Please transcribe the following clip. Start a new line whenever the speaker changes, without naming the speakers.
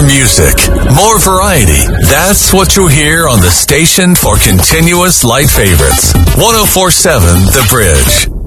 music, more variety. That's what you'll hear on the station for continuous light favorites. 104.7 The Bridge.